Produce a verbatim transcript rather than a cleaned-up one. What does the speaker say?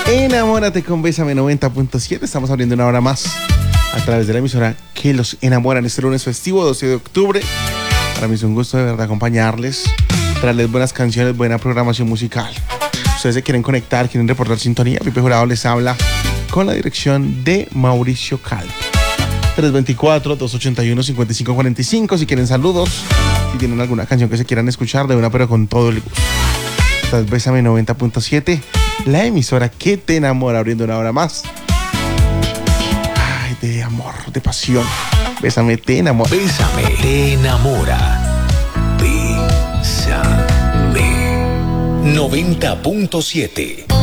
Enamórate con Bésame noventa punto siete. Estamos abriendo una hora más a través de la emisora que los enamora en este lunes festivo, doce de octubre. Para mí es un gusto de verdad acompañarles, traerles buenas canciones, buena programación musical. Ustedes se quieren conectar, quieren reportar sintonía, Pipe Jurado les habla con la dirección de Mauricio Calvo. tres dos cuatro, dos ocho uno, cinco cinco cuatro cinco. Si quieren saludos, si tienen alguna canción que se quieran escuchar de una, pero con todo el gusto. Esta es Bésame noventa punto siete, la emisora que te enamora, abriendo una hora más. Ay, de amor, de pasión. Bésame, te enamora. Bésame, te enamora. Bésame noventa punto siete.